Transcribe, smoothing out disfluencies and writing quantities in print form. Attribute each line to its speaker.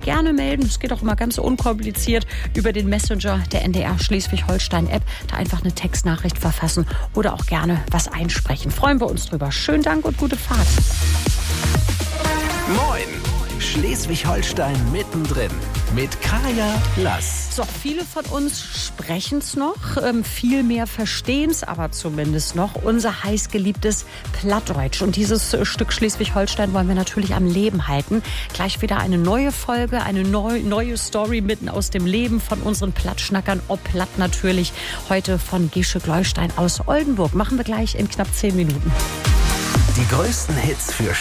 Speaker 1: gerne melden. Es geht auch immer ganz unkompliziert über den Messenger der NDR Schleswig-Holstein-App. Da einfach eine Textnachricht verfassen oder auch gerne was einsprechen. Freuen wir uns drüber. Schönen Dank und gute Fahrt.
Speaker 2: Moin! Schleswig-Holstein mittendrin mit Kaya Lass.
Speaker 1: So, viele von uns sprechen es noch, viel mehr verstehen es aber zumindest noch. Unser heißgeliebtes Plattdeutsch. Und dieses Stück Schleswig-Holstein wollen wir natürlich am Leben halten. Gleich wieder eine neue Folge, eine neue Story mitten aus dem Leben von unseren Plattschnackern. Ob Platt natürlich. Heute von Gesche Gleustein aus Oldenburg. Machen wir gleich in knapp 10 Minuten.
Speaker 2: Die größten Hits für